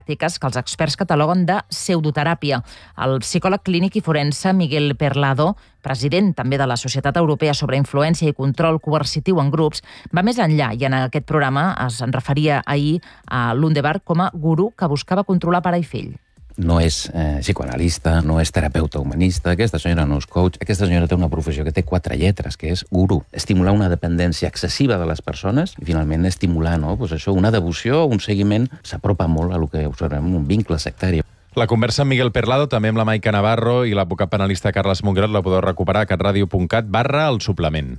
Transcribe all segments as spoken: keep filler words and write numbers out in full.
que els experts cataloguen de pseudoteràpia. El psicòleg clínic i forense Miguel Perlado, president també de la Societat Europea sobre Influència i Control Coercitiu en Grups, va més enllà i en aquest programa es referia ahir a Lundeberg com a gurú que buscava controlar pare i fill. No és eh, psicoanalista, no és terapeuta humanista, aquesta senyora no és coach, aquesta senyora té una professió que té quatre lletres, que és gurú. Estimular una dependència excessiva de les persones i finalment estimular, no? Pues això, una devoció, un seguiment, s'apropa molt a lo que observem, un vincle sectari. La conversa amb Miguel Perlado, també amb la Maica Navarro i l'advocat penalista Carles Mongrot, la podeu recuperar a catradio punt cat barra el suplement.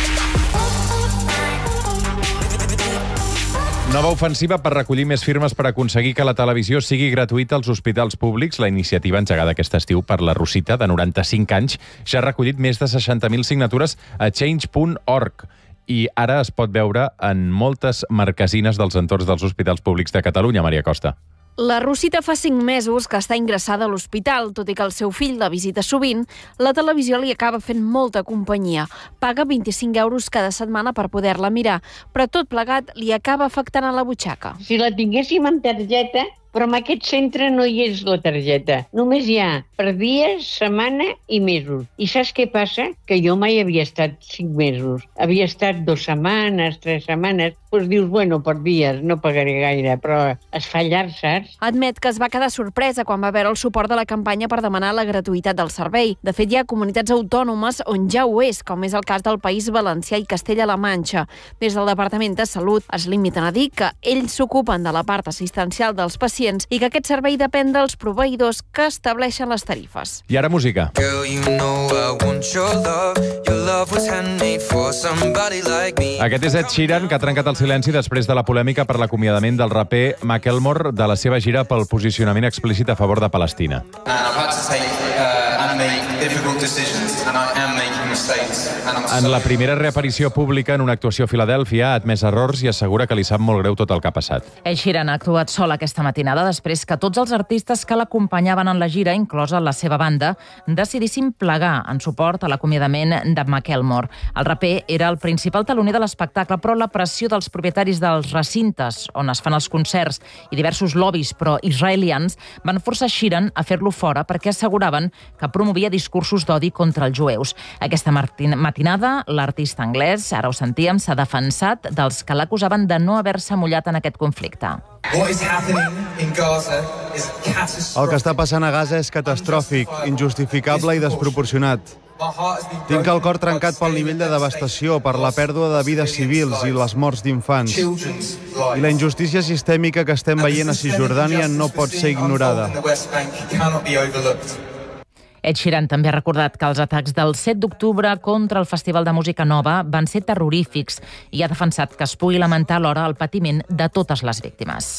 Nova ofensiva per recollir més firmes per aconseguir que la televisió sigui gratuïta als hospitals públics. La iniciativa engegada aquest estiu per la Rosita, de noranta-cinc anys, ja ha recollit més de seixanta mil signatures a change punt org i ara es pot veure en moltes marquesines dels entorns dels hospitals públics de Catalunya. Maria Costa. La Rosita fa cinc mesos que està ingressada a l'hospital, tot i que el seu fill la visita sovint, la televisió li acaba fent molta companyia. Paga vint-i-cinc euros cada setmana per poder-la mirar, però tot plegat li acaba afectant a la butxaca. Si la tinguéssim en targeta, però en aquest centre no hi és la targeta. Només hi ha per dies, setmana i mesos. I saps què passa? Que jo mai havia estat cinc mesos. Havia estat dues setmanes, tres setmanes. Doncs dius, bueno, per dies, no pagaré gaire, però es fa llarg, saps? Admet que es va quedar sorpresa quan va veure el suport de la campanya per demanar la gratuïtat del servei. De fet, hi ha comunitats autònomes on ja ho és, com és el cas del País Valencià i Castella-La Manxa. Des del Departament de Salut es limiten a dir que ells s'ocupen de la part assistencial dels pacients i que aquest servei depèn dels proveïdors que estableixen les tarifes. I ara música. Aquest és Ed Sheeran, que ha trencat el silenci després de la polèmica per l'acomiadament del raper Macklemore de la seva gira pel posicionament explícit a favor de Palestina. En la primera reaparició pública en una actuació a Filadèlfia ha admès errors i assegura que li sap molt greu tot el que ha passat. Ed Sheeran ha actuat sol aquesta matinada després que tots els artistes que l'acompanyaven en la gira, inclosa la seva banda, decidissin plegar en suport a l'acomiadament de Macklemore. El raper era el principal taloner de l'espectacle, però la pressió dels propietaris dels recintes on es fan els concerts i diversos lobbies pro-israelians van forçar Sheeran a fer-lo fora perquè asseguraven que promovia discursos d'odi contra els jueus. Aquesta matinada, l'artista anglès, ara ho sentíem, s'ha defensat dels que l'acusaven de no haver-se mullat en aquest conflicte. El que està passant a Gaza és catastròfic, injustificable i desproporcionat. Tinc el cor trencat pel nivell de devastació, per la pèrdua de vides civils i les morts d'infants. I la injustícia sistèmica que estem veient a Cisjordània no pot ser ignorada. Ed Sheeran també ha recordat que els atacs del set d'octubre contra el Festival de Música Nova van ser terrorífics i ha defensat que es pugui lamentar alhora el patiment de totes les víctimes.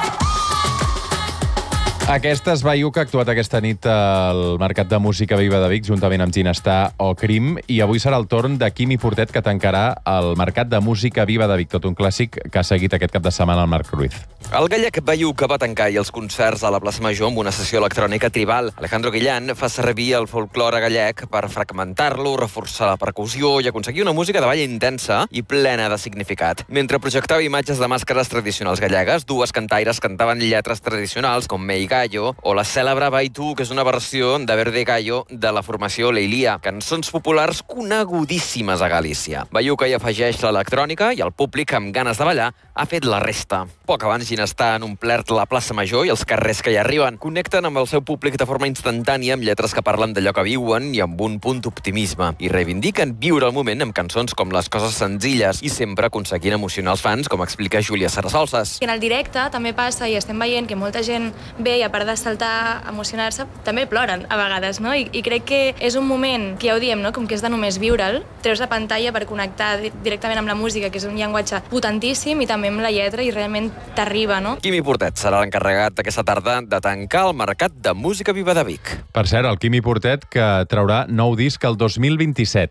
Aquesta és Bayou, que ha actuat aquesta nit al Mercat de Música Viva de Vic, juntament amb Ginestar o Crim, i avui serà el torn de Quimi Portet, que tancarà el Mercat de Música Viva de Vic, tot un clàssic que ha seguit aquest cap de setmana el Marc Ruiz. El gallec Bayou, que va tancar i els concerts a la plaça Major amb una sessió electrònica tribal. Alejandro Guillán fa servir el folklore gallec per fragmentar-lo, reforçar la percussió i aconseguir una música de ball intensa i plena de significat. Mentre projectava imatges de màscares tradicionals gallegues, dues cantaires cantaven lletres tradicionals com Mei Gallo o la cèlebre Baitu, que és una versió de Verde Gallo de la formació Leilia, cançons populars conegudíssimes a Galícia. Bayou, que hi afegeix l'electrònica, i el públic amb ganes de ballar ha fet la resta. Poc abans Ginestar han omplert la plaça Major i els carrers que hi arriben. Connecten amb el seu públic de forma instantània amb lletres que parlen d'allò que viuen i amb un punt d'optimisme. I reivindiquen viure el moment amb cançons com Les coses senzilles i sempre aconseguint emocionar els fans, com explica Júlia Sarasolses. En el directe també passa i estem veient que molta gent ve i a part de saltar, emocionar-se, també ploren a vegades, no? I, i crec que és un moment, que ja ho diem, no? Com que és de només viure'l, treus la pantalla per connectar directament amb la música, que és un llenguatge potentíssim, i també amb la lletra, i realment t'arriba, no? Quimi Portet serà l'encarregat aquesta tarda de tancar el Mercat de Música Viva de Vic. Per cert, el Quimi Portet, que traurà nou disc el dos mil vint-i-set.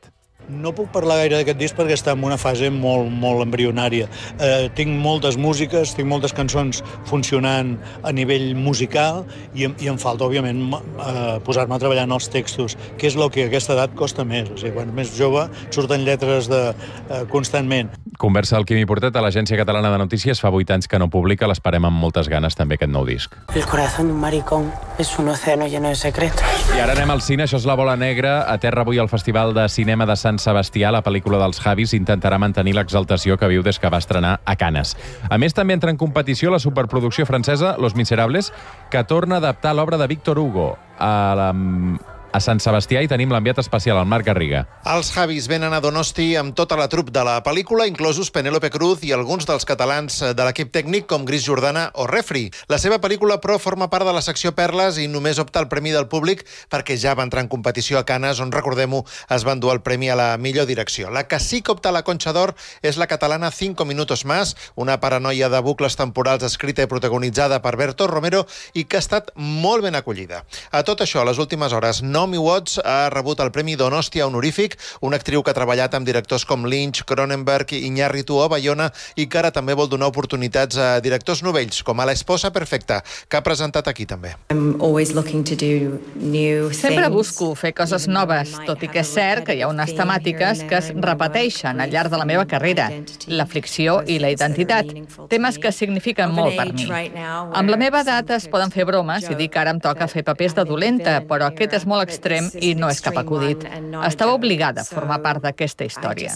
No puc parlar gaire d'aquest disc perquè està en una fase molt, molt embrionària. Eh, tinc moltes músiques, tinc moltes cançons funcionant a nivell musical i, i em falta, òbviament, eh, posar-me a treballar en els textos, que és el que a aquesta edat costa més. O sigui, quan més jove surten lletres de, eh, constantment. Conversa el Quimi Portet a l'Agència Catalana de Notícies. Fa vuit anys que no publica, l'esperem amb moltes ganes també aquest nou disc. El corazón de un maricón es un océano lleno de secretos. I ara anem al cine, això és La Bola Negra. Aterra avui al Festival de Cinema de Sant Sebastià. La pel·lícula dels Javis intentarà mantenir l'exaltació que viu des que va estrenar a Canes. A més, també entra en competició la superproducció francesa Los Miserables, que torna a adaptar l'obra de Victor Hugo. A la... A Sant Sebastià hi tenim l'enviat especial, el Marc Garriga. Els Javis venen a Donosti amb tota la trup de la pel·lícula, inclosos Penélope Cruz i alguns dels catalans de l'equip tècnic com Gris Jordana o Refri. La seva pel·lícula, però, forma part de la secció Perles i només opta al Premi del Públic perquè ja va entrar en competició a Canes, on, recordem-ho, es va endur el premi a la millor direcció. La que sí que opta a la Conxa d'Or és la catalana Cinco Minutos Más, una paranoia de bucles temporals escrita i protagonitzada per Berto Romero i que ha estat molt ben acollida. A tot això, a les últimes hores, Naomi Watts ha rebut el Premi Donostia honorífic, una actriu que ha treballat amb directors com Lynch, Cronenberg, Iñárritu o Bayona i que ara també vol donar oportunitats a directors novells, com a La Esposa Perfecta, que ha presentat aquí també. Sempre busco fer coses noves, tot i que és cert que hi ha unes temàtiques que es repeteixen al llarg de la meva carrera, la fricció i la identitat, temes que signifiquen molt per mi. Amb la meva edat es poden fer bromes i dir que ara em toca fer papers de dolenta, però aquest és molt extrem i no és cap acudit. Estava obligada a formar part d'aquesta història.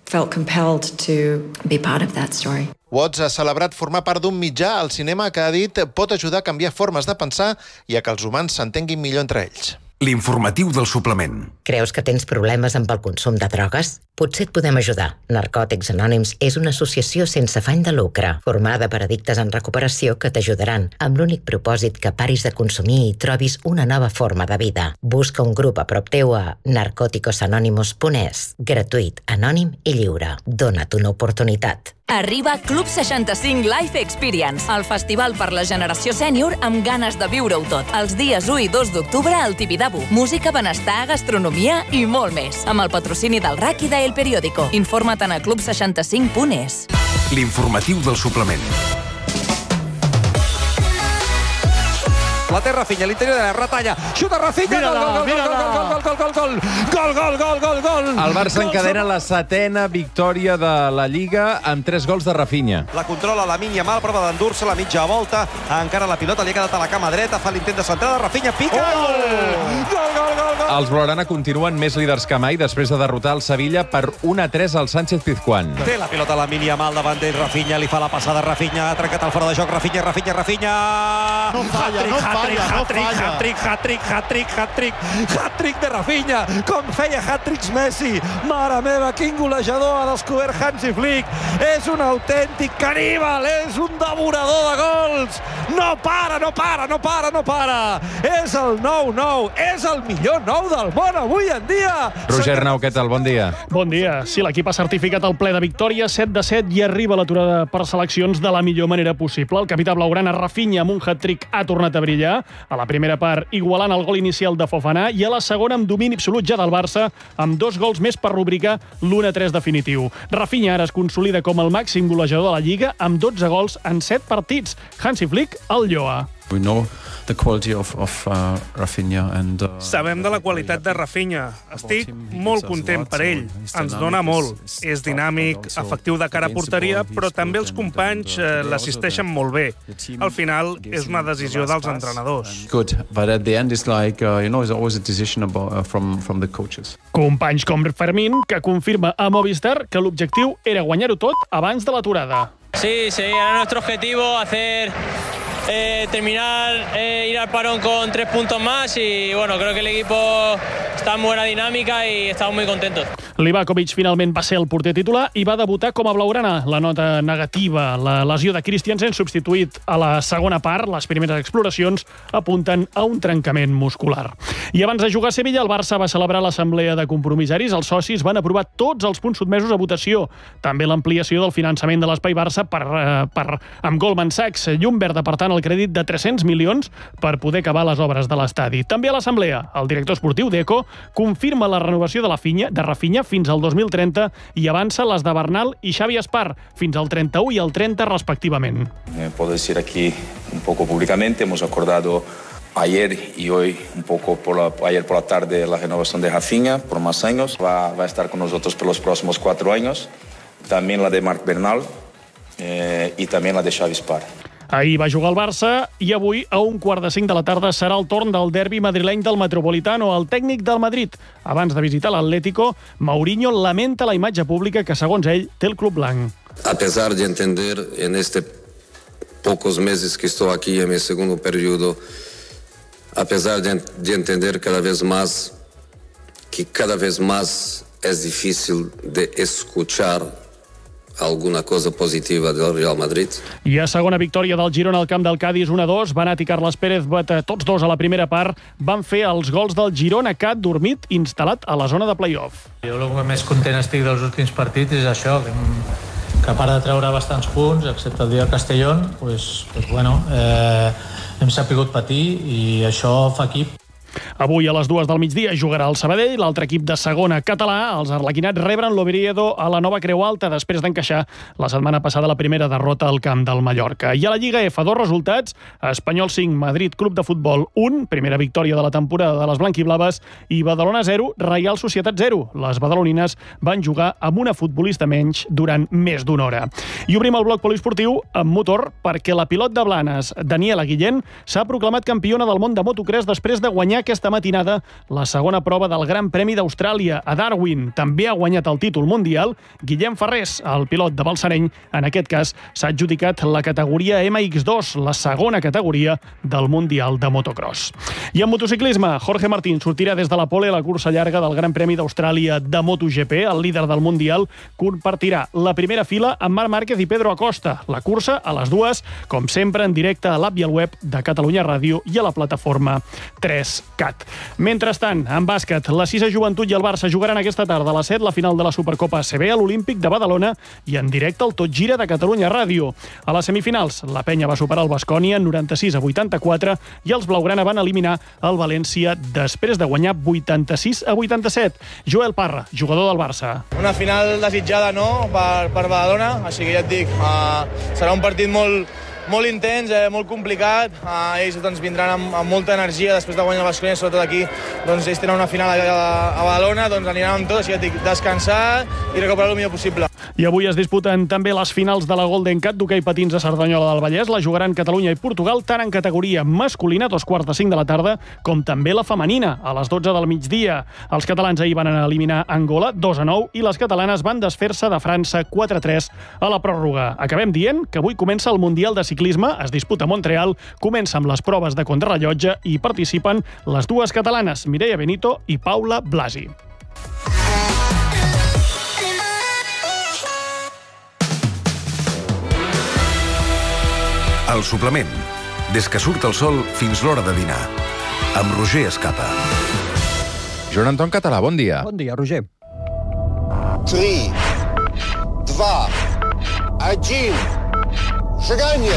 Watts ha celebrat formar part d'un mitjà al cinema que ha dit pot ajudar a canviar formes de pensar i a que els humans s'entenguin millor entre ells. L'informatiu del suplement. Creus que tens problemes amb el consum de drogues? Potser et podem ajudar. Narcòtics Anònims és una associació sense afany de lucre, formada per addictes en recuperació que t'ajudaran, amb l'únic propòsit que paris de consumir i trobis una nova forma de vida. Busca un grup a prop teu a narcóticos anónimos punt es. Gratuït, anònim i lliure. Dona't una oportunitat. Arriba Club seixanta-cinc Life Experience, el festival per la generació sènior amb ganes de viure-ho tot. Els dies u i dos d'octubre al Tibidabo. Música, benestar, gastronomia i molt més. Amb el patrocini del R A C i de El Periódico. Informa't a club seixanta cinc punt es. L'informatiu del suplement. La té Rafinha, l'interior de la retalla, xuta Rafinha, gol, gol, gol, gol, gol, gol, gol, gol, gol, gol, gol, gol, gol. El Barça encadena la setena victòria de la Lliga amb tres gols de Rafinha. La controla la Mínia mal, prova d'endur-se la mitja volta, encara la pilota li ha quedat a la cama dreta, fa l'intent de centrada, Rafinha pica, gol! Gol, gol, gol, gol! Els blaugrana continuen més líders que mai després de derrotar el Sevilla per un a tres al Sánchez Pizjuán. Té la pilota la Mínia mal davant d'ell, Rafinha, li fa la passada, Rafinha, ha trencat el fora de joc, Rafinha, Rafinha, Rafinha... No falla, no falla. Hat-trick, hat-trick, hat-trick, hat-trick, hat-trick, hat-trick de Rafinha, com feia hat-tricks Messi. Mare meva, quin golejador ha descobert Hansi Flick. És un autèntic caníbal, és un devorador de gols. No para, no para, no para, no para. És el nou nou, és el millor nou del món avui en dia. Roger Nau, què tal? Bon dia. Bon dia. Sí, l'equip ha certificat el ple de victòria, set de set, i arriba l'aturada per seleccions de la millor manera possible. El capità blaugrana Rafinha, amb un hat-trick, ha tornat a brillar. A la primera part, igualant el gol inicial de Fofana, i a la segona amb domini absolut ja del Barça, amb dos gols més per rubricar l'u a tres definitiu. Rafinha ara es consolida com el màxim golejador de la Lliga amb dotze gols en set partits. Hansi Flick el lloa. We know the quality of, of uh, Rafinha and, uh, Sabem de la qualitat de Rafinha. Estic molt content per ell. Ens dona molt. És dinàmic, efectiu de cara a porteria, però també els companys eh, l'assisteixen molt bé. Al final, és una decisió dels entrenadors. Good, but at the end it's like, uh, you know, it's always a decision about, uh, from, from the coaches. Companys com Fermín, que confirma a Movistar que l'objectiu era guanyar-ho tot abans de l'aturada. Sí, sí, era nuestro objetivo hacer... Eh, terminar, eh, ir al parón con tres puntos más y bueno, creo que el equipo está en buena dinámica y estamos muy contentos. Livakovic finalment va ser el porter titular i va debutar com a blaugrana. La nota negativa, la lesió de Christiansen, substituït a la segona part. Les primeres exploracions apunten a un trencament muscular. I abans de jugar a Sevilla, el Barça va celebrar l'assemblea de compromissaris. Els socis van aprovar tots els punts sotmesos a votació. També l'ampliació del finançament de l'Espai Barça per, per, amb Goldman Sachs. Llum verda, per tant, el crèdit de tres-cents milions per poder acabar les obres de l'estadi. També a l'assemblea, el director esportiu d'Eco confirma la renovació de la Finya, de Rafinha fins al dos mil trenta i avança les de Bernal i Xavi Espar fins al trenta-u i al trenta respectivament. Eh, puedo decir aquí un poco públicamente, hemos acordado ayer y hoy, un poco por la, ayer por la tarde, la renovación de Rafinha por más años. Va, va a estar con nosotros por los próximos cuatro años. También la de Marc Bernal eh, y también la de Xavi Espar. Ahir va jugar al Barça i avui, a un quart de cinc de la tarda, serà el torn del derbi madrileny del Metropolitano. El tècnic del Madrid, abans de visitar l'Atlético, Mourinho lamenta la imatge pública que, segons ell, té el club blanc. A pesar de entender en este pocos meses que estoy aquí en mi segundo periodo, a pesar de, de entender cada vez más que cada vez más es difícil de escuchar alguna cosa positiva del Real Madrid. I a segona victòria del Girona al camp del Cádiz, un a dos. Banat i Carles Pérez, tots dos a la primera part, van fer els gols del Girona, que ha dormit instal·lat a la zona de play-off. Jo el que més content estic dels últims partits és això, que, que a part de treure bastants punts, excepte el dia del Castellón, pues, pues bueno, eh, hem sapigut patir i això fa equip. Avui a les dues del migdia jugarà el Sabadell, l'altre equip de segona català. Els arlequinats rebren l'Oviedo a la Nova Creu Alta després d'encaixar la setmana passada la primera derrota al camp del Mallorca. I a la Lliga F, dos resultats: Espanyol cinc, Madrid Club de Futbol un, primera victòria de la temporada de les blanquiblaves, i Badalona zero, Reial Societat zero. Les badalonines van jugar amb una futbolista menys durant més d'una hora. I obrim el bloc poliesportiu amb motor perquè la pilot de Blanes, Daniela Guillén, s'ha proclamat campiona del món de motocross després de guanyar aquesta matinada la segona prova del Gran Premi d'Austràlia a Darwin. També ha guanyat el títol mundial Guillem Ferrés, el pilot de Balsareny. En aquest cas s'ha adjudicat la categoria M X dos, la segona categoria del Mundial de Motocross. I en motociclisme, Jorge Martín sortirà des de la pole a la cursa llarga del Gran Premi d'Austràlia de MotoGP. El líder del Mundial compartirà la primera fila amb Marc Márquez i Pedro Acosta. La cursa a les dues, com sempre, en directe a l'app i al web de Catalunya Ràdio i a la plataforma tres cat. Mentrestant, en bàsquet, la Sisa Joventut i el Barça jugaran aquesta tarda a les set la final de la Supercopa A C B a l'Olímpic de Badalona i en directe al Tot Gira de Catalunya Ràdio. A les semifinals, la Penya va superar el Baskonia noranta-sis a vuitanta-quatre i els blaugrana van eliminar el València després de guanyar vuitanta-sis a vuitanta-set. Joel Parra, jugador del Barça. Una final desitjada, no?, per, per Badalona, així que ja et dic, uh, serà un partit molt, molt intens, eh, molt complicat. Uh, ells doncs, vindran amb, amb molta energia després de guanyar el Baskonia, sobretot aquí. Doncs ells tenen una final a, a, a Badalona, doncs aniran amb tot, així que et dic, descansar i recuperar el millor possible. I avui es disputen també les finals de la Golden Cup d'hoquei patins a Cerdanyola del Vallès. La jugaran Catalunya i Portugal, tant en categoria masculina, dos quarts de cinc de la tarda, com també la femenina, a les dotze del migdia. Els catalans ahir van eliminar Angola, dos a nou, i les catalanes van desfer-se de França, quatre a tres, a la pròrroga. Acabem dient que avui comença el Mundial de Ciclisme, es disputa a Montreal, comença amb les proves de contrarellotge i participen les dues catalanes, Mireia Benito i Paula Blasi. El suplement. Des que surt el sol fins l'hora de dinar. Amb Roger Escapa. Joan Anton Català, bon dia. Bon dia, Roger. tres, два, один. Шагание.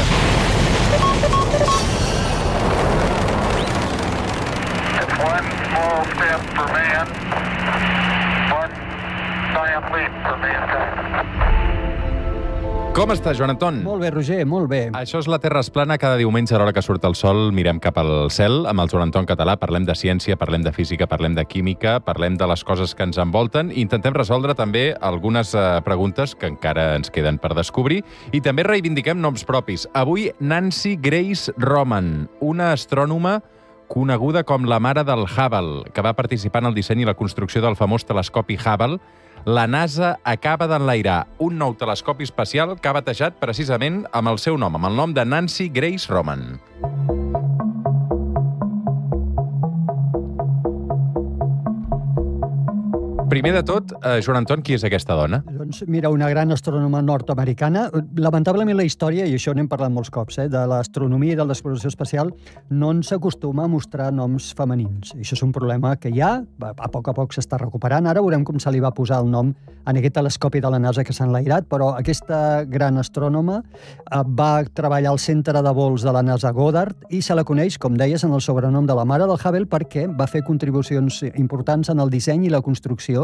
It's one small step for man, one giant leap for mankind. Com estàs, Joan Anton? Molt bé, Roger, molt bé. Això és la Terra es plana. Cada diumenge, a l'hora que surt el sol, mirem cap al cel amb el Joan Anton Català. Parlem de ciència, parlem de física, parlem de química, parlem de les coses que ens envolten i intentem resoldre també algunes eh, preguntes que encara ens queden per descobrir i també reivindiquem noms propis. Avui, Nancy Grace Roman, una astrònoma coneguda com la mare del Hubble, que va participar en el disseny i la construcció del famós telescopi Hubble. La NASA acaba d'enlairar un nou telescopi espacial que ha batejat precisament amb el seu nom, amb el nom de Nancy Grace Roman. Primer de tot, eh, Joan Anton, qui és aquesta dona? Doncs mira, una gran astrònoma nord-americana. Lamentablement la història, i això n'hem parlat molts cops, eh, de l'astronomia i de l'exploració espacial, no ens acostuma a mostrar noms femenins. I això és un problema que hi ha, a poc a poc s'està recuperant. Ara veurem com se li va posar el nom en aquest telescopi de la NASA que s'ha enlairat, però aquesta gran astrònoma eh, va treballar al centre de vols de la NASA Goddard i se la coneix, com deies, en el sobrenom de la mare del Hubble perquè va fer contribucions importants en el disseny i la construcció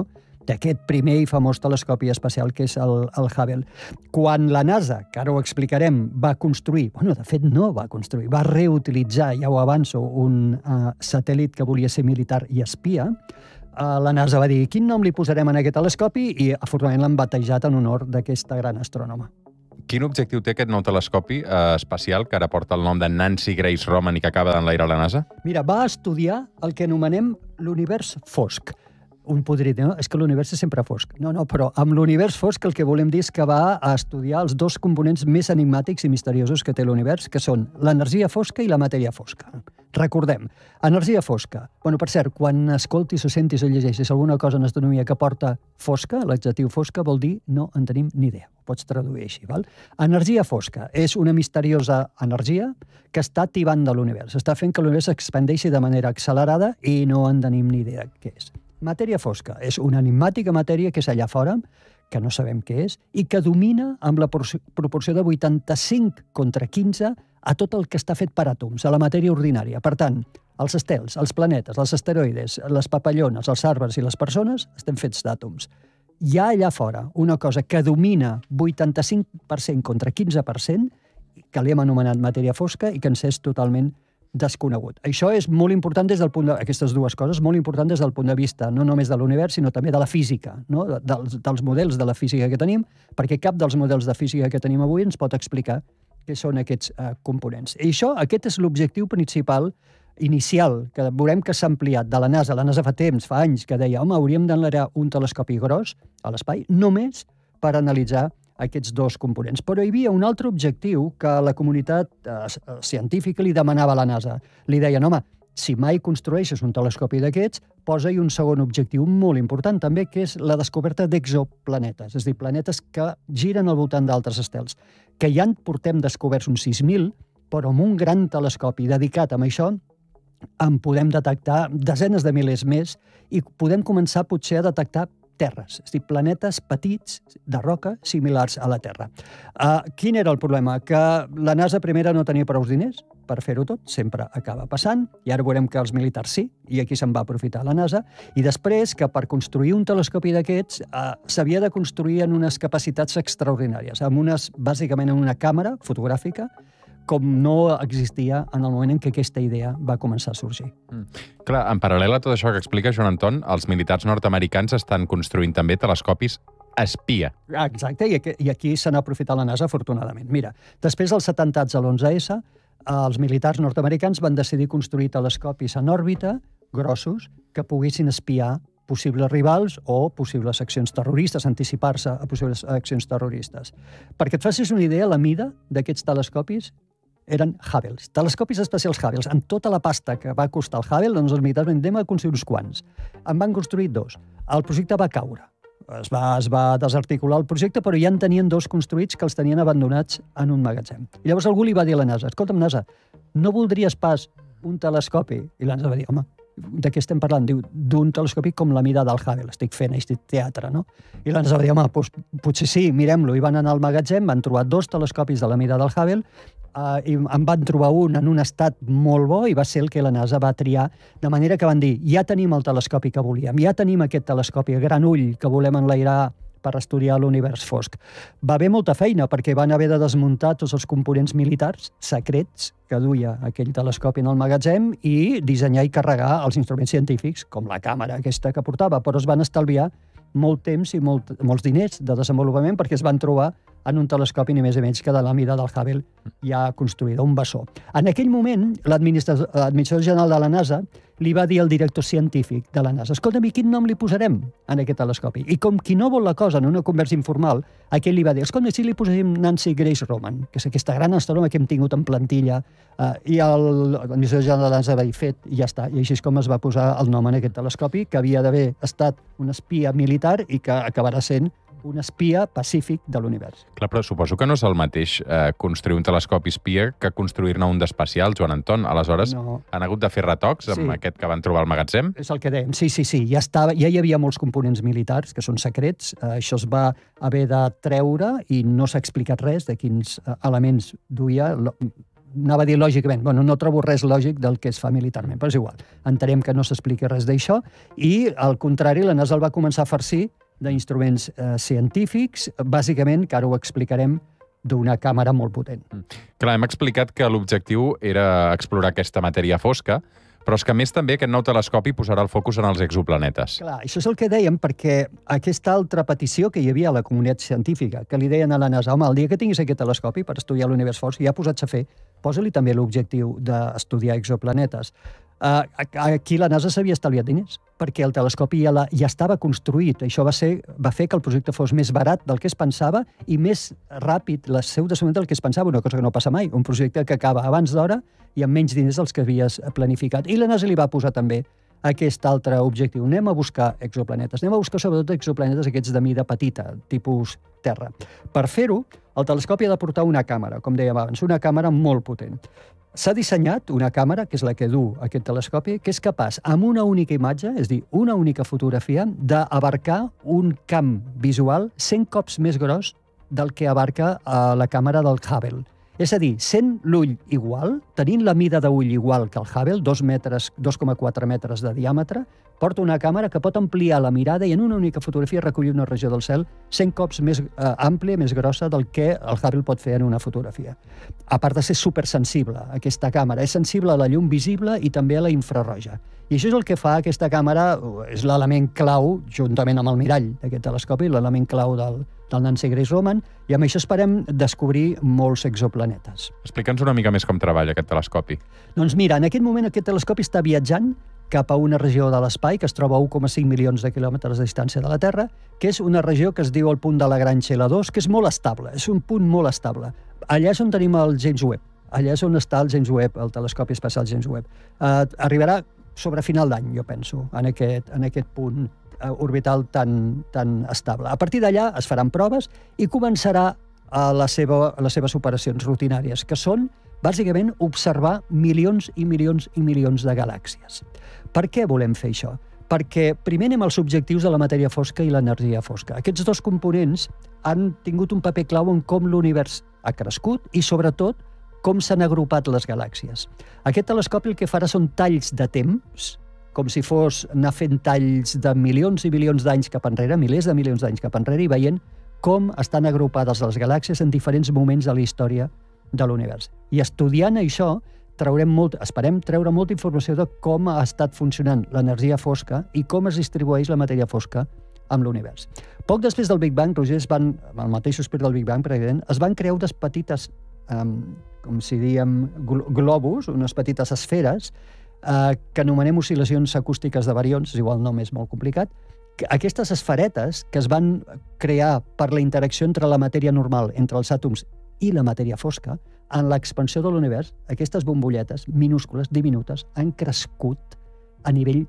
d'aquest primer i famós telescopi espacial que és el, el Hubble. Quan la NASA, que ara ho explicarem, va construir, bueno, de fet no va construir, va reutilitzar, ja ho avanço, un uh, satèl·lit que volia ser militar i espia, uh, la NASA va dir, quin nom li posarem a aquest telescopi? I afortunadament l'han batejat en honor d'aquesta gran astrònoma. Quin objectiu té aquest nou telescopi eh, espacial que ara porta el nom de Nancy Grace Roman i que acaba d'enlairar la NASA? Mira, va estudiar el que anomenem l'univers fosc. Un podria dir, no? És que l'univers és sempre fosc. No, no, però amb l'univers fosc el que volem dir és que va a estudiar els dos components més enigmàtics i misteriosos que té l'univers, que són l'energia fosca i la matèria fosca. Recordem, energia fosca. Bueno, per cert, quan escoltis o sentis o llegeixis alguna cosa en astronomia que porta fosca, l'adjectiu fosca vol dir no en tenim ni idea. Ho pots traduir així, val? Energia fosca és una misteriosa energia que està tibant de l'univers. Està fent que l'univers s'expandeixi de manera accelerada i no en tenim ni idea què és. Matèria fosca és una enigmàtica matèria que és allà fora, que no sabem què és, i que domina amb la proporció de vuitanta-cinc contra quinze a tot el que està fet per àtoms, a la matèria ordinària. Per tant, els estels, els planetes, els asteroides, les papallones, els arbres i les persones estem fets d'àtoms. Hi ha allà fora una cosa que domina vuitanta-cinc per cent contra quinze per cent, que l'hem anomenat matèria fosca i que ens és totalment desconegut. Això és molt important des del punt de... Aquestes dues coses, molt important des del punt de vista no només de l'univers, sinó també de la física, no? dels, dels models de la física que tenim, perquè cap dels models de física que tenim avui ens pot explicar què són aquests uh, components. I això, aquest és l'objectiu principal inicial, que veurem que s'ha ampliat de la NASA. La NASA fa temps, fa anys, que deia, home, hauríem d'enlairar un telescopi gros a l'espai només per analitzar aquests dos components. Però hi havia un altre objectiu que la comunitat eh, científica li demanava a la NASA. Li deien, home, si mai construeixes un telescopi d'aquests, posa-hi un segon objectiu molt important també, que és la descoberta d'exoplanetes, és a dir, planetes que giren al voltant d'altres estels, que ja en portem descoberts uns sis mil, però amb un gran telescopi dedicat a això en podem detectar desenes de milers més i podem començar potser a detectar terres, és a dir, planetes petits de roca similars a la Terra. Uh, quin era el problema? Que la NASA primera no tenia prou diners per fer-ho tot, sempre acaba passant, i ara veurem que els militars sí, i aquí se'n va aprofitar la NASA, i després que per construir un telescopi d'aquests uh, s'havia de construir en unes capacitats extraordinàries, amb unes, bàsicament en una càmera fotogràfica, com no existia en el moment en què aquesta idea va començar a sorgir. Mm. Clar, en paral·lel a tot això que explica Joan Anton, els militars nord-americans estan construint també telescopis espia. Exacte, i aquí, i aquí se n'ha aprofitat la NASA, afortunadament. Mira, després dels atemptats a l'onze essa, els militars nord-americans van decidir construir telescopis en òrbita, grossos, que poguessin espiar possibles rivals o possibles accions terroristes, anticipar-se a possibles accions terroristes. Perquè et facis una idea, la mida d'aquests telescopis eren Hubbles, telescopis espacials Hubbles. En tota la pasta que va costar el Hubble, doncs els militars van dir, construir uns quants. En van construir dos. El projecte va caure. Es va, es va desarticular el projecte, però ja en tenien dos construïts que els tenien abandonats en un magatzem. I llavors algú li va dir a la NASA, escolta'm, NASA, no voldries pas un telescopi? I la NASA va dir, home, de què estem parlant? Diu, d'un telescopi com la mida del Hubble. Estic fent aquest teatre, no? I la NASA va dir, home, doncs, potser sí, mirem-lo. I van anar al magatzem, van trobar dos telescopis de la mida del Hubble, uh, i en van trobar un en un estat molt bo i va ser el que la NASA va triar, de manera que van dir, ja tenim el telescopi que volíem, ja tenim aquest telescopi, el gran ull que volem enlairar per estudiar l'univers fosc. Va haver molta feina perquè van haver de desmuntar tots els components militars secrets que duia aquell telescopi en el magatzem i dissenyar i carregar els instruments científics, com la càmera aquesta que portava, però es van estalviar molt temps i molt, molts diners de desenvolupament perquè es van trobar en un telescopi ni més ni menys que de la mida del Hubble ja construïda, un bessó. En aquell moment, l'administrador general de la NASA li va dir al director científic de la NASA, escolta'm, quin nom li posarem en aquest telescopi? I com qui no vol la cosa en una conversa informal, aquell li va dir, escolta'm, si li posarem Nancy Grace Roman, que és aquesta gran astrònoma que hem tingut en plantilla, eh, i l'administrador general de la NASA va dir, fet, i ja està. I així és com es va posar el nom en aquest telescopi, que havia d'haver estat un espia militar i que acabarà sent un espia pacífic de l'univers. Clar, però suposo que no és el mateix eh, construir un telescopi espia que construir-ne un d'espacial, Joan Anton. Aleshores, no. Han hagut de fer retocs amb sí. aquest que van trobar al magatzem? És el que dèiem. Sí, sí, sí. Ja, estava, ja hi havia molts components militars que són secrets. Eh, això es va haver de treure i no s'ha explicat res de quins elements duia. anava a dir lògicament, bueno, no trobo res lògic del que es fa militarment, però és igual. Entenem que no s'expliqui res d'això i, al contrari, la NASA el va començar a farcir d'instruments eh, científics, bàsicament, que ara ho explicarem, d'una càmera molt potent. Mm. Clar, hem explicat que l'objectiu era explorar aquesta matèria fosca, però és que, a més, també aquest nou telescopi posarà el focus en els exoplanetes. Clar, això és el que dèiem, perquè aquesta altra petició que hi havia a la comunitat científica, que li deien a la NASA, home, el dia que tinguis aquest telescopi per estudiar l'univers fosc, ja posats a fer, posa-li també l'objectiu d'estudiar exoplanetes. Uh, aquí la NASA s'havia estalviat diners, perquè el telescopi ja, la, ja estava construït. Això va, ser, va fer que el projecte fos més barat del que es pensava i més ràpid el seu desenvolupament del que es pensava, una cosa que no passa mai. Un projecte que acaba abans d'hora i amb menys diners dels que havies planificat. I la NASA li va posar també aquest altre objectiu. Anem a buscar exoplanetes. Anem a buscar sobretot exoplanetes aquests de mida petita, tipus Terra. Per fer-ho, el telescopi ha de portar una càmera, com dèiem abans, una càmera molt potent. S'ha dissenyat una càmera, que és la que du aquest telescopi, que és capaç, amb una única imatge, és a dir, una única fotografia, d'abarcar un camp visual cent cops més gros del que abarca uh, la càmera del Hubble. És a dir, sent l'ull igual, tenint la mida d'ull igual que el Hubble, dos coma quatre metres de diàmetre, porta una càmera que pot ampliar la mirada i en una única fotografia recollir una regió del cel cent cops més eh, àmplia, més grossa del que el Hubble pot fer en una fotografia. A part de ser supersensible, aquesta càmera és sensible a la llum visible i també a la infraroja. I això és el que fa aquesta càmera, és l'element clau, juntament amb el mirall d'aquest telescopi, l'element clau del, del Nancy Grace Roman, i amb això esperem descobrir molts exoplanetes. Explica'ns una mica més com treballa aquest telescopi. Doncs mira, en aquest moment aquest telescopi està viatjant cap a una regió de l'espai que es troba a un coma cinc milions de quilòmetres de distància de la Terra, que és una regió que es diu el punt de Lagrange L dos, que és molt estable, és un punt molt estable. Allà és on tenim el James Webb, allà és on està el James Webb, el telescopi espacial James Webb. Uh, arribarà sobre final d'any, jo penso, en aquest, en aquest punt orbital tan, tan estable. A partir d'allà es faran proves i començarà a la seva, a les seves operacions rutinàries, que són, bàsicament, observar milions i milions i milions de galàxies. Per què volem fer això? Perquè primer anem als objectius de la matèria fosca i l'energia fosca. Aquests dos components han tingut un paper clau en com l'univers ha crescut i, sobretot, com s'han agrupat les galàxies. Aquest telescopi el que farà són talls de temps, com si fos anar fent talls de milions i milions d'anys cap enrere, milers de milions d'anys cap enrere, i veient com estan agrupades les galàxies en diferents moments de la història de l'univers. I estudiant això, traurem molt, esperem treure molta informació de com ha estat funcionant l'energia fosca i com es distribueix la matèria fosca amb l'univers. Poc després del Big Bang, Roger, es van, amb el mateix sospir del Big Bang, es van crear unes petites, um, com si diem, globus, unes petites esferes, uh, que anomenem oscil·lacions acústiques de barions, és igual, el nom és molt complicat. Aquestes esferetes que es van crear per la interacció entre la matèria normal, entre els àtoms i la matèria fosca, en l'expansió de l'univers, aquestes bombolletes minúscules, diminutes, han crescut a nivell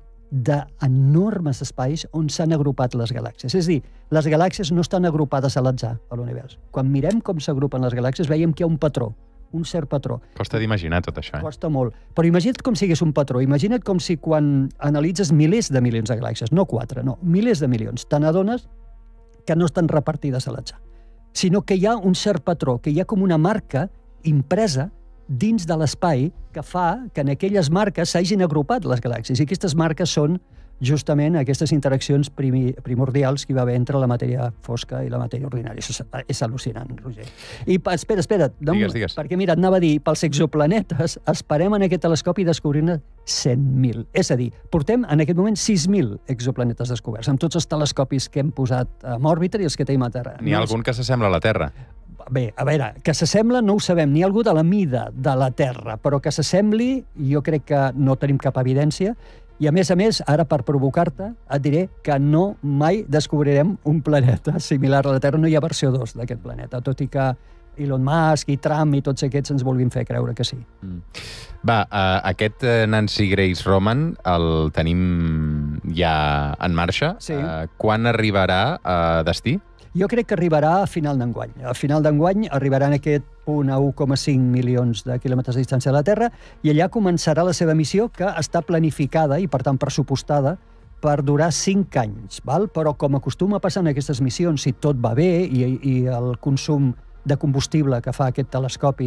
d'enormes espais on s'han agrupat les galàxies. És a dir, les galàxies no estan agrupades a l'atzar a l'univers. Quan mirem com s'agrupen les galàxies, veiem que hi ha un patró, un cert patró. Costa d'imaginar tot això, eh? Costa molt. Però imagina't com si hi hagués un patró. Imagina't com si quan analitzes milers de milions de galàxies, no quatre, no, milers de milions, te n'adones que no estan repartides a l'atzar, sinó que hi ha un cert patró, que hi ha com una marca impresa dins de l'espai que fa que en aquelles marques s'hagin agrupat les galàxies. I aquestes marques són justament aquestes interaccions primi, primordials que hi va haver entre la matèria fosca i la matèria ordinària. Això és, és al·lucinant, Roger. I espera, espera, digues, digues. Perquè mira, et anava a dir, pels exoplanetes esperem en aquest telescopi descobrir-ne cent mil. És a dir, portem en aquest moment sis mil exoplanetes descoberts, amb tots els telescopis que hem posat en òrbita i els que tenim a Terra. N'hi ha algun que s'assembla a la Terra? Bé, a veure, que s'assembla no ho sabem, ni algú de la mida de la Terra, però que s'assembli jo crec que no tenim cap evidència. I a més a més, ara per provocar-te, et diré que no mai descobrirem un planeta similar a la Terra, no hi ha versió dos d'aquest planeta, tot i que Elon Musk i Trump i tots aquests ens vulguin fer creure que sí. Mm. Va, uh, aquest Nancy Grace Roman el tenim ja en marxa. Sí. Uh, quan arribarà a destí? Jo crec que arribarà a final d'enguany. A final d'enguany arribarà en aquest punt a un coma cinc milions de quilòmetres de distància de la Terra i allà començarà la seva missió, que està planificada i, per tant, pressupostada per durar cinc anys. Val? Però, com acostuma a passar en aquestes missions, si tot va bé i, i el consum de combustible que fa aquest telescopi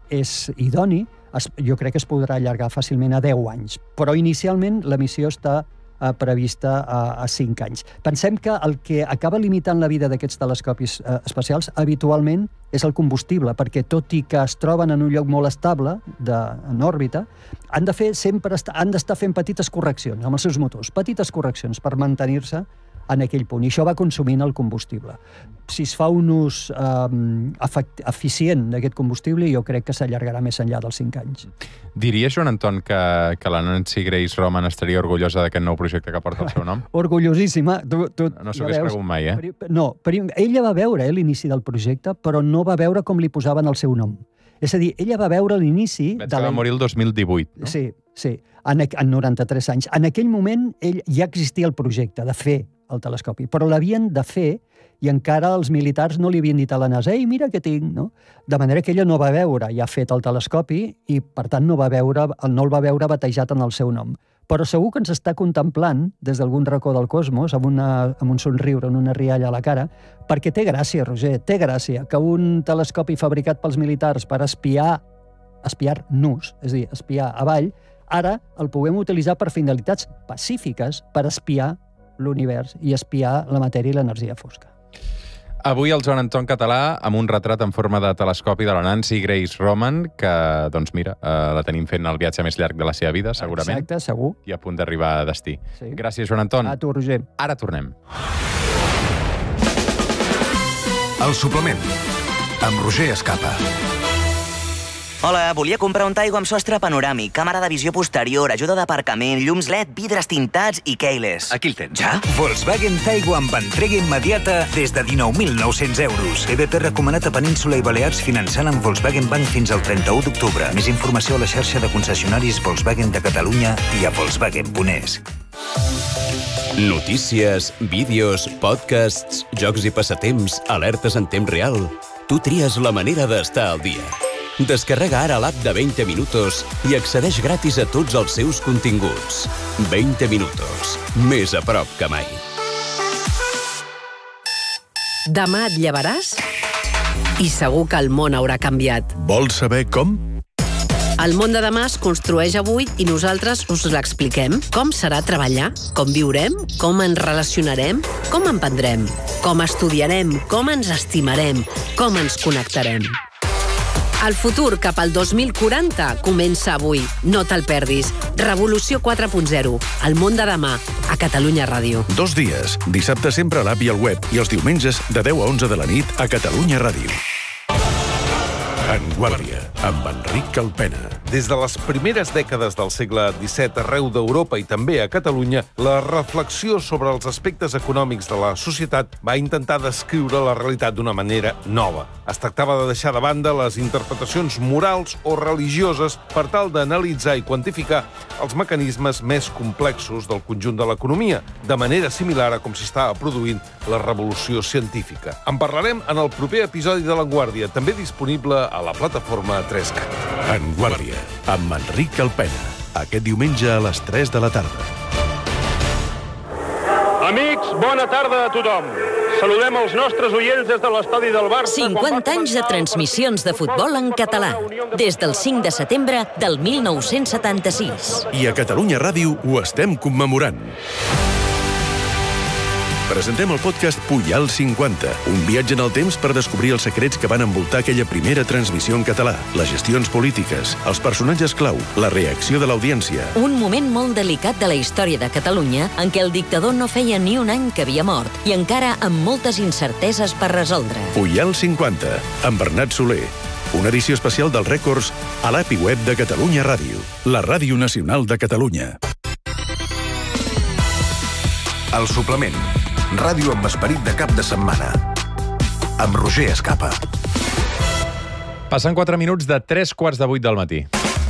és idoni, es, jo crec que es podrà allargar fàcilment a deu anys. Però inicialment la missió està eh, prevista a, a cinc anys. Pensem que el que acaba limitant la vida d'aquests telescopis eh, espacials habitualment és el combustible, perquè tot i que es troben en un lloc molt estable, de, en òrbita, han de fer sempre est han d'estar fent petites correccions amb els seus motors, petites correccions per mantenir-se en aquell punt, i això va consumint el combustible. Si es fa un ús eh, eficient d'aquest combustible, jo crec que s'allargarà més enllà dels cinc anys. Diria, Joan Anton, que, que la Nancy Grace Roman estaria orgullosa d'aquest nou projecte que porta el seu nom? Orgullosíssima. Tu, tu, no s'ho hagués pregut mai, eh? No, ella va veure eh, l'inici del projecte, però no va veure com li posaven el seu nom. És a dir, ella va veure l'inici... Veig que va morir el dos mil divuit, no? Sí, sí, en, en noranta-tres anys. En aquell moment ell, ja existia el projecte de fer el telescopi, però l'havien de fer i encara els militars no li havien dit a la NASA «Ei, mira què tinc!» no? De manera que ella no va veure ja fet el telescopi i, per tant, no, va veure, no el va veure batejat en el seu nom. Però segur que ens està contemplant des d'algun racó del cosmos, amb, una, amb un somriure, amb una rialla a la cara, perquè té gràcia, Roger, té gràcia que un telescopi fabricat pels militars per espiar, espiar-nos, és a dir, espiar avall, ara el puguem utilitzar per finalitats pacífiques, per espiar l'univers i espiar la matèria i l'energia fosca. Avui el Joan Anton Català amb un retrat en forma de telescopi de la Nancy Grace Roman, que, doncs mira, eh, la tenim fent el viatge més llarg de la seva vida, segurament. Exacte, segur. I a punt d'arribar a destí. Sí. Gràcies, Joan Anton. A tu, Roger. Ara tornem. El suplement, amb Roger Escapa. Hola, volia comprar un Taigo amb sostre panoràmic, càmera de visió posterior, ajuda d'aparcament, llums L E D, vidres tintats i keyless. Aquí el tens. Ja? Volkswagen Taigo amb entrega immediata des de dinou mil nou-cents euros. E B P recomanat a Península i Balears finançant amb Volkswagen Bank fins al trenta-u d'octubre. Més informació a la xarxa de concessionaris Volkswagen de Catalunya i a volkswagen punt es. Notícies, vídeos, podcasts, jocs i passatemps, alertes en temps real. Tu tries la manera d'estar al dia. Descarrega ara l'app de veinte minutos i accedeix gratis a tots els seus continguts. veinte minutos. Més a prop que mai. Demà et llevaràs? I segur que el món haurà canviat. Vols saber com? El món de demà es construeix avui i nosaltres us l'expliquem. Com serà treballar? Com viurem? Com ens relacionarem? Com emprendrem? Com estudiarem? Com ens estimarem? Com ens connectarem? El futur cap al dos mil quaranta comença avui. No te'l perdis. Revolució quatre punt zero. El món de demà. A Catalunya Ràdio. Dos dies. Dissabte sempre a l'app i al web. I els diumenges de deu a onze de la nit a Catalunya Ràdio. En Guàrdia, amb Enric Calpena. Des de les primeres dècades del segle disset, arreu d'Europa i també a Catalunya, la reflexió sobre els aspectes econòmics de la societat va intentar descriure la realitat d'una manera nova. Es tractava de deixar de banda les interpretacions morals o religioses per tal d'analitzar i quantificar els mecanismes més complexos del conjunt de l'economia, de manera similar a com s'està produint la revolució científica. En parlarem en el proper episodi de La Guàrdia, també disponible a la plataforma tres cat. En Guàrdia, amb Enric Calpena. Aquest diumenge a les tres de la tarda. Amics, bona tarda a tothom. Saludem els nostres oients des de l'estadi del Barça. cinquanta anys de transmissions de futbol en català. Des del cinc de setembre del mil nou-cents setanta-sis. I a Catalunya Ràdio ho estem commemorant. Presentem el podcast Pujal cinquanta, un viatge en el temps per descobrir els secrets que van envoltar aquella primera transmissió en català, les gestions polítiques, els personatges clau, la reacció de l'audiència. Un moment molt delicat de la història de Catalunya en què el dictador no feia ni un any que havia mort i encara amb moltes incerteses per resoldre. Pujal cinquanta, amb Bernat Soler. Una edició especial dels rècords a l'app i web de Catalunya Ràdio, la ràdio nacional de Catalunya. El suplement. Ràdio amb esperit de cap de setmana. Amb Roger Escapa. Passen quatre minuts de tres quarts de vuit del matí.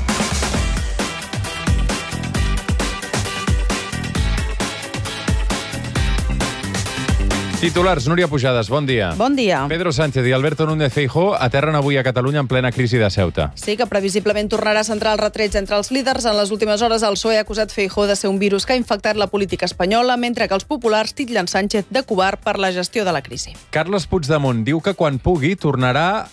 Titulars, Núria Pujades, bon dia. Bon dia. Pedro Sánchez i Alberto Núñez Feijóo aterren avui a Catalunya en plena crisi de Ceuta. Sí, que previsiblement tornarà a centrar els retrets entre els líders. En les últimes hores el P S O E ha acusat Feijóo de ser un virus que ha infectat la política espanyola, mentre que els populars titllen Sánchez de covard per la gestió de la crisi. Carles Puigdemont diu que quan pugui tornarà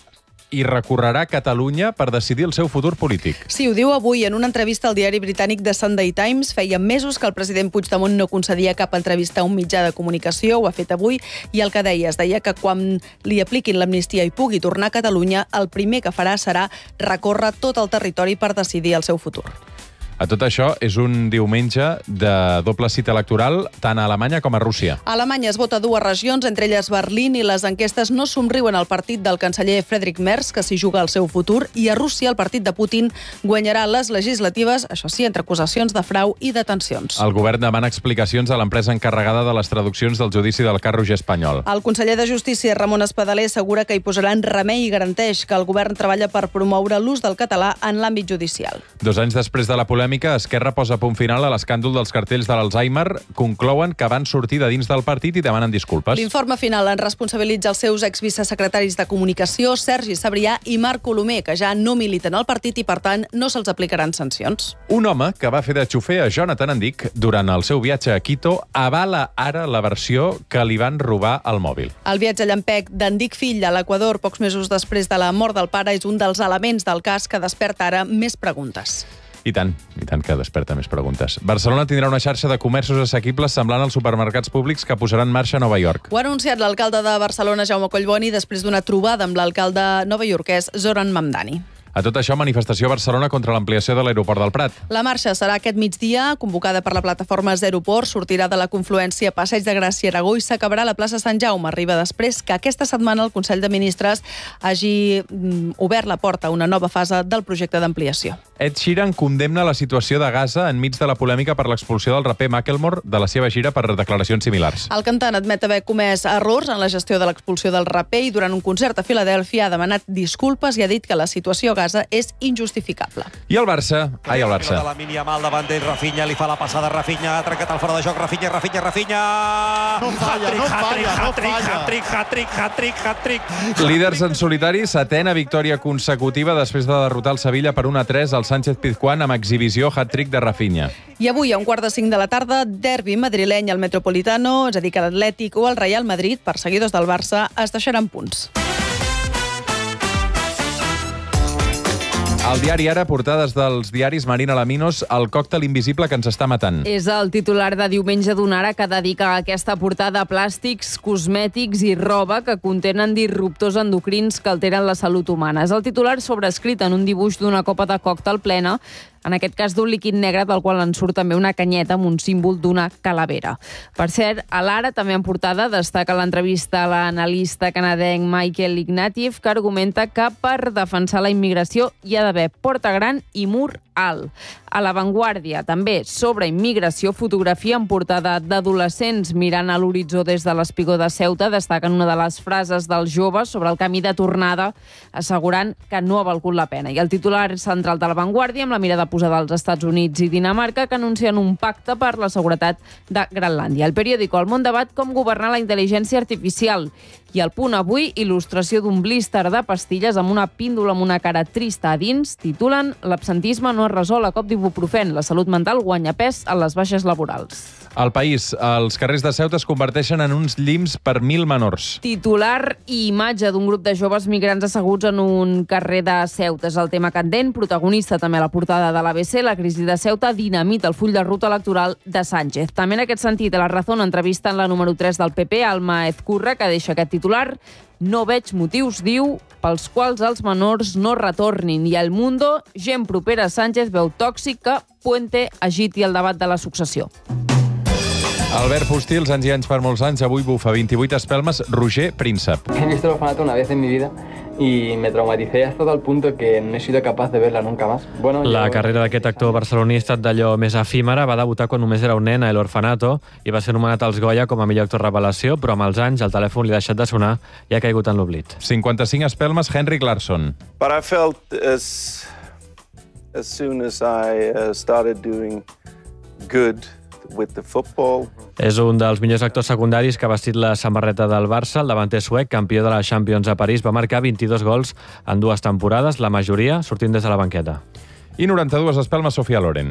i recorrerà a Catalunya per decidir el seu futur polític. Sí, ho diu avui en una entrevista al diari britànic The Sunday Times. Feia mesos que el president Puigdemont no concedia cap entrevista a un mitjà de comunicació, ho ha fet avui, i el que deia, es deia que quan li apliquin l'amnistia i pugui tornar a Catalunya, el primer que farà serà recórrer tot el territori per decidir el seu futur. A tot això, és un diumenge de doble cita electoral tant a Alemanya com a Rússia. A Alemanya es vota dues regions, entre elles Berlín, i les enquestes no somriuen al partit del canceller Friedrich Merz, que s'hi juga el seu futur, i a Rússia el partit de Putin guanyarà les legislatives, això sí, entre acusacions de frau i detencions. El govern demana explicacions a l'empresa encarregada de les traduccions del judici del cas Roger Espanyol. El conseller de Justícia, Ramon Espadaler, assegura que hi posaran remei i garanteix que el govern treballa per promoure l'ús del català en l'àmbit judicial. Dos anys després de la polèmica, Esquerra posa punt final a l'escàndol dels cartells de l'Alzheimer, conclouen que van sortir de dins del partit i demanen disculpes. L'informe final en responsabilitza els seus exvicesecretaris de Comunicació, Sergi Sabrià i Marc Colomer, que ja no militen al partit i, per tant, no se'ls aplicaran sancions. Un home que va fer de xofer a Jonathan Endic durant el seu viatge a Quito avala ara la versió que li van robar al mòbil. El viatge llampec d'Endic fill a l'Equador, pocs mesos després de la mort del pare, és un dels elements del cas que desperta ara més preguntes. I tant, i tant que desperta més preguntes. Barcelona tindrà una xarxa de comerços assequibles semblant als supermercats públics que posaran en marxa a Nova York. Ho ha anunciat l'alcalde de Barcelona, Jaume Collboni, després d'una trobada amb l'alcalde novaiorquès Zoran Mamdani. A tot això, manifestació a Barcelona contra l'ampliació de l'aeroport del Prat. La marxa serà aquest migdia, convocada per la plataforma Zeroport, sortirà de la confluència Passeig de Gràcia i Aragó i s'acabarà a la plaça Sant Jaume. Arriba després que aquesta setmana el Consell de Ministres hagi obert la porta a una nova fase del projecte d'ampliació. Ed Sheeran condemna la situació de Gaza enmig de la polèmica per l'expulsió del raper Macklemore de la seva gira per declaracions similars. El cantant admet haver comès errors en la gestió de l'expulsió del raper i durant un concert a Filadèlfia ha demanat disculpes i ha dit que la situació a Gaza és injustificable. I el Barça? Ai, el Barça. De la Lamine Yamal davant d'ell, Rafinha, li fa la passada Rafinha, ha trencat el fora de joc, Rafinha, Rafinha, Rafinha... No falla, no falla, no falla. Hat-trick, hat-trick, hat-trick, hat-trick. Líders en solitari, setena victòria consecutiva després de derrotar el Sevilla per un a tres al Sánchez-Pizjuán amb exhibició hat-trick de Rafinha. I avui, a un quart de cinc de la tarda, derbi madrileny al Metropolitano, és a dir, que l'Atlètic o el Real Madrid, per seguidors del Barça, es deixaran punts. Al diari Ara, portades dels diaris Marina Laminos, el còctel invisible que ens està matant. És el titular de diumenge d'Ara que dedica aquesta portada a plàstics, cosmètics i roba que contenen disruptors endocrins que alteren la salut humana. És el titular sobrescrit en un dibuix d'una copa de còctel plena, en aquest cas d'un líquid negre del qual en surt també una canyeta amb un símbol d'una calavera. Per cert, a l'Ara també en portada destaca l'entrevista a l'analista canadenc Michael Ignatieff, que argumenta que per defensar la immigració hi ha d'haver porta gran i mur alt. A La Vanguardia, també sobre immigració, fotografia en portada d'adolescents mirant a l'horitzó des de l'espigó de Ceuta, destaquen una de les frases dels joves sobre el camí de tornada, assegurant que no ha valgut la pena. I el titular central de La Vanguardia, amb la mirada posada als Estats Units i Dinamarca, que anuncien un pacte per la seguretat de Grenlàndia. El periòdico El Món debat com governar la intel·ligència artificial. I El Punt avui, il·lustració d'un blíster de pastilles amb una píndola amb una cara trista a dins, titulen "L'absentisme no es resol a cop d'ibuprofèn. La salut mental guanya pes en les baixes laborals". Al País, els carrers de Ceuta es converteixen en uns llims per mil menors. Titular i imatge d'un grup de joves migrants asseguts en un carrer de Ceuta. És el tema candent, protagonista també a la portada de l'A B C, la crisi de Ceuta dinamita el full de ruta electoral de Sánchez. També en aquest sentit, a La Razón entrevisten la número tres del P P, Alma Ezcurra, que deixa aquest titular: "No veig motius", diu, "pels quals els menors no retornin". I El Mundo, gent propera a Sánchez veu tòxic que Puente agiti el debat de la successió. Albert Postils, anys i anys per molts anys, avui bufa vint-i-vuit espelmes, Roger Príncep. He visto el orfanato una vez en mi vida y me traumaticé hasta tal punto que no he sido capaz de verla nunca más. Bueno, la yo... carrera d'aquest actor barceloní ha estat d'allò més efímera. Va debutar quan només era un nen a El Orfanato i va ser nomenat als Goya com a millor actor revelació, però amb els anys el telèfon li ha deixat de sonar i ha caigut en l'oblit. cinquanta-cinc espelmes, Henrik Larsson. But I felt as, as soon as I uh, started doing good with the football. És un dels millors actors secundaris que ha vestit la samarreta del Barça. El davanter suec, campió de la Champions a París, va marcar vint-i-dos gols en dues temporades, la majoria sortint des de la banqueta. I noranta-dues, espelma Sofia Loren.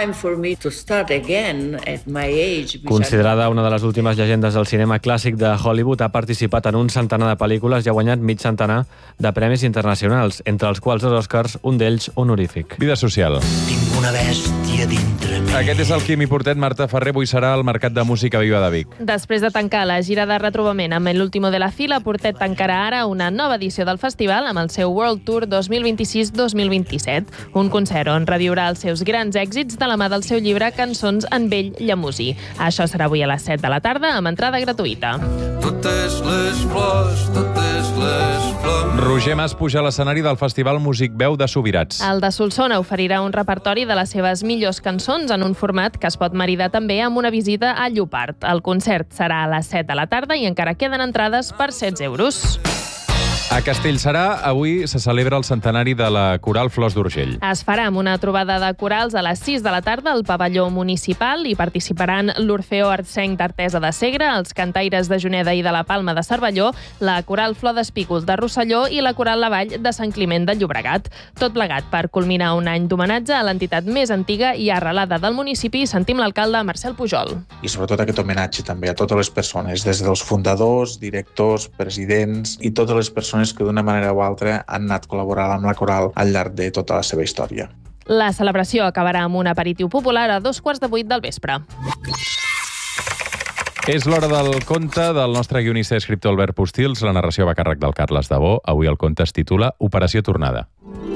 Considerada una de les últimes llegendes del cinema clàssic de Hollywood, ha participat en un centenar de pel·lícules i ha guanyat mig centenar de premis internacionals, entre els quals dos Oscars, un d'ells honorífic. Vida social. Tinc una bèstia dintre mi. Aquest és el Quimi Portet. Marta Ferrer avui serà al Mercat de Música Viva de Vic. Després de tancar la gira de retrobament amb l'último de la fila, Portet tancarà ara una nova edició del festival amb el seu World Tour dos mil vint-i-sis dos mil vint-i-set. Un concert on reviurà els seus grans èxits de la mà del seu llibre Cançons en vell llamusí. Això serà avui a les set de la tarda amb entrada gratuïta. Totes les flors, totes les flors. Roger Mas puja a l'escenari del Festival Músic Veu de Subirats. El de Solsona oferirà un repertori de les seves millors cançons en un format que es pot maridar també amb una visita a Llopart. El concert serà a les set de la tarda i encara queden entrades per setze euros. A Castellserà, avui se celebra el centenari de la Coral Flors d'Urgell. Es farà amb una trobada de corals a les sis de la tarda al pavelló municipal i participaran l'Orfeó Artsenc d'Artesa de Segre, els cantaires de Juneda i de la Palma de Cervelló, la Coral Flor d'Espígols de Rosselló i la Coral La Vall de Sant Climent de Llobregat. Tot plegat per culminar un any d'homenatge a l'entitat més antiga i arrelada del municipi. Sentim l'alcalde Marcel Pujol. I sobretot aquest homenatge també a totes les persones, des dels fundadors, directors, presidents i totes les persones que d'una manera o altra han anat col·laborant amb la coral al llarg de tota la seva història. La celebració acabarà amb un aperitiu popular a dos quarts de vuit del vespre. És l'hora del conte del nostre guionista i escriptor Albert Postils. La narració va a càrrec del Carles Dabó. Avui el conte es titula Operació Tornada.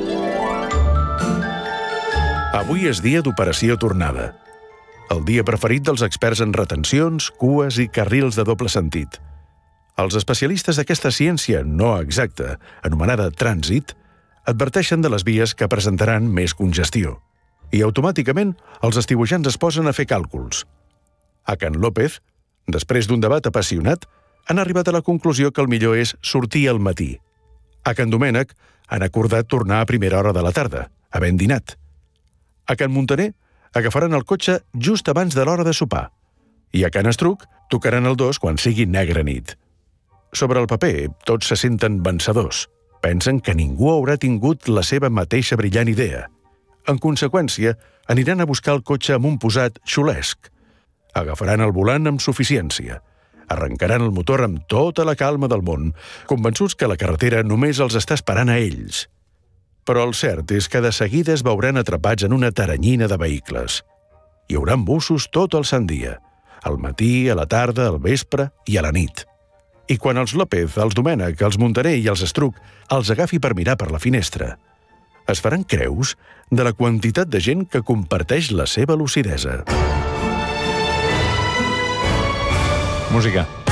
Avui és dia d'Operació Tornada. El dia preferit dels experts en retencions, cues i carrils de doble sentit. Els especialistes d'aquesta ciència no exacta, anomenada trànsit, adverteixen de les vies que presentaran més congestió. I automàticament els estiuejants es posen a fer càlculs. A Can López, després d'un debat apassionat, han arribat a la conclusió que el millor és sortir al matí. A Can Domènec han acordat tornar a primera hora de la tarda, havent dinat. A Can Montaner agafaran el cotxe just abans de l'hora de sopar. I a Can Estruc tocaran el dos quan sigui negra nit. Sobre el paper, tots se senten vencedors. Pensen que ningú haurà tingut la seva mateixa brillant idea. En conseqüència, aniran a buscar el cotxe amb un posat xulesc. Agafaran el volant amb suficiència. Arrencaran el motor amb tota la calma del món, convençuts que la carretera només els està esperant a ells. Però el cert és que de seguida es veuran atrapats en una taranyina de vehicles. Hi haurà embussos tot el sant dia, al matí, a la tarda, al vespre i a la nit. I quan els López, els Domènec, els Montaner i els Estruc els agafi per mirar per la finestra, es faran creus de la quantitat de gent que comparteix la seva lucidesa. Música.